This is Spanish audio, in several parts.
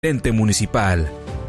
Ente municipal.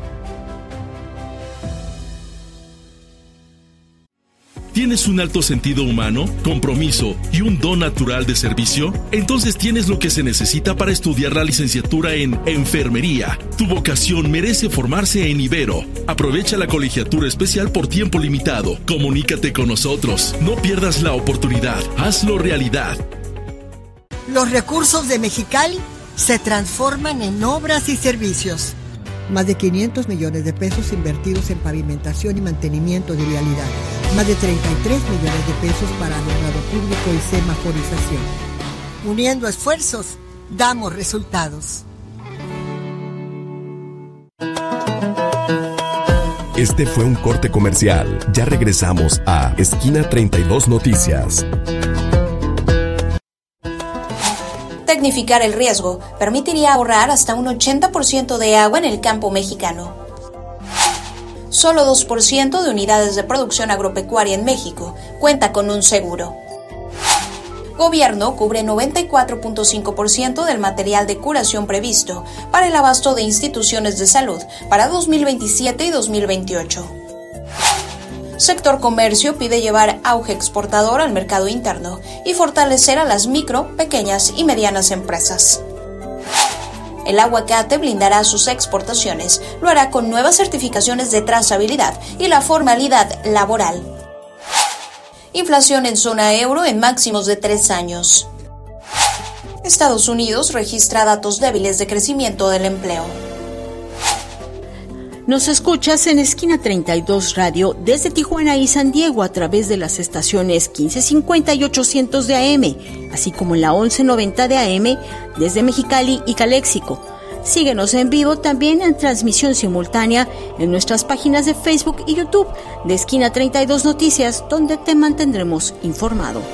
¿Tienes un alto sentido humano, compromiso y un don natural de servicio? Entonces tienes lo que se necesita para estudiar la licenciatura en enfermería. Tu vocación merece formarse en Ibero. Aprovecha la colegiatura especial por tiempo limitado. Comunícate con nosotros. No pierdas la oportunidad. Hazlo realidad. Los recursos de Mexicali se transforman en obras y servicios. Más de 500 millones de pesos invertidos en pavimentación y mantenimiento de vialidad. Más de 33 millones de pesos para alumbrado público y semaforización. Uniendo esfuerzos, damos resultados. Este fue un corte comercial. Ya regresamos a Esquina 32 Noticias. Tecnificar el riesgo permitiría ahorrar hasta un 80% de agua en el campo mexicano. Solo 2% de unidades de producción agropecuaria en México cuenta con un seguro. Gobierno cubre 94.5% del material de curación previsto para el abasto de instituciones de salud para 2027 y 2028. Sector comercio pide llevar auge exportador al mercado interno y fortalecer a las micro, pequeñas y medianas empresas. El aguacate blindará sus exportaciones, lo hará con nuevas certificaciones de trazabilidad y la formalidad laboral. Inflación en zona euro en máximos de 3 años. Estados Unidos registra datos débiles de crecimiento del empleo. Nos escuchas en Esquina 32 Radio desde Tijuana y San Diego a través de las estaciones 1550 y 800 de AM, así como en la 1190 de AM desde Mexicali y Caléxico. Síguenos en vivo también en transmisión simultánea en nuestras páginas de Facebook y YouTube de Esquina 32 Noticias, donde te mantendremos informado.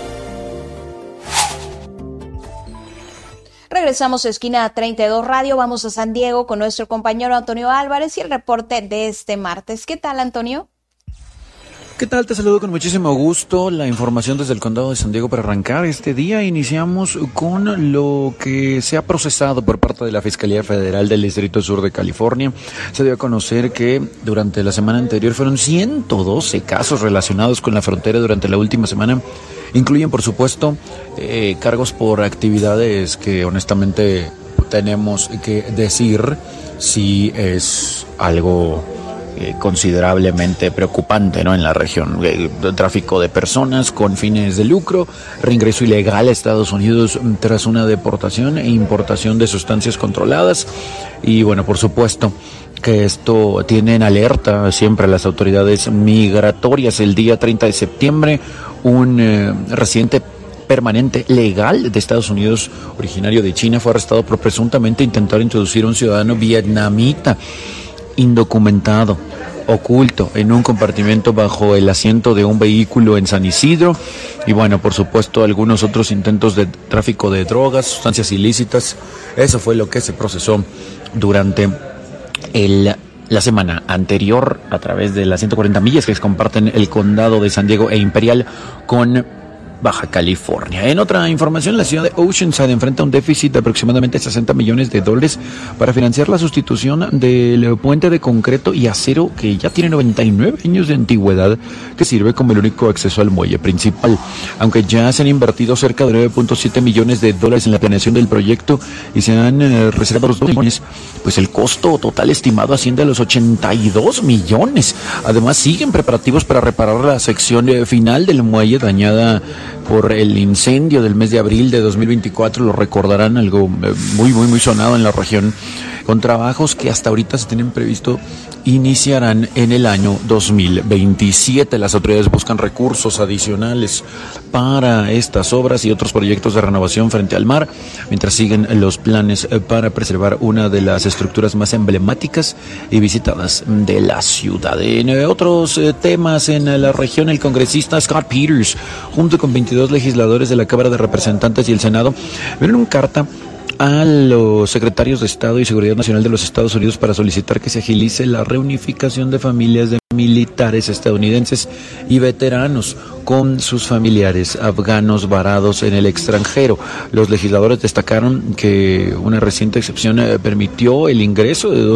Regresamos a Esquina 32 Radio, vamos a San Diego con nuestro compañero Antonio Álvarez y el reporte de este martes. ¿Qué tal, Antonio? ¿Qué tal? Te saludo con muchísimo gusto. La información desde el condado de San Diego para arrancar este día. Iniciamos con lo que se ha procesado por parte de la Fiscalía Federal del Distrito Sur de California. Se dio a conocer que durante la semana anterior fueron 112 casos relacionados con la frontera durante la última semana. Incluyen, por supuesto, cargos por actividades que honestamente tenemos que decir si es algo considerablemente preocupante, ¿no? En la región, tráfico de personas con fines de lucro, reingreso ilegal a Estados Unidos tras una deportación e importación de sustancias controladas. Y bueno, por supuesto que esto tiene en alerta siempre a las autoridades migratorias. El día 30 de septiembre, un residente permanente legal de Estados Unidos, originario de China, fue arrestado por presuntamente intentar introducir a un ciudadano vietnamita indocumentado, oculto en un compartimento bajo el asiento de un vehículo en San Isidro. Y bueno, por supuesto, algunos otros intentos de tráfico de drogas, sustancias ilícitas. Eso fue lo que se procesó durante la semana anterior a través de las 140 millas que se comparten el condado de San Diego e Imperial con Baja California. En otra información, la ciudad de Oceanside enfrenta un déficit de aproximadamente $60 millones para financiar la sustitución del puente de concreto y acero que ya tiene 99 años de antigüedad, que sirve como el único acceso al muelle principal. Aunque ya se han invertido cerca de $9.7 millones en la planeación del proyecto y se han reservado los 2 millones, pues el costo total estimado asciende a los 82 millones. Además, siguen preparativos para reparar la sección final del muelle dañada por el incendio del mes de abril de 2024, lo recordarán, algo muy sonado en la región, con trabajos que hasta ahorita se tienen previsto iniciarán en el año 2027. Las autoridades buscan recursos adicionales para estas obras y otros proyectos de renovación frente al mar, mientras siguen los planes para preservar una de las estructuras más emblemáticas y visitadas de la ciudad. En otros temas en la región, el congresista Scott Peters, junto con 22 legisladores de la Cámara de Representantes y el Senado, enviaron una carta a los secretarios de Estado y Seguridad Nacional de los Estados Unidos para solicitar que se agilice la reunificación de familias de militares estadounidenses y veteranos con sus familiares afganos varados en el extranjero. Los legisladores destacaron que una reciente excepción permitió el ingreso de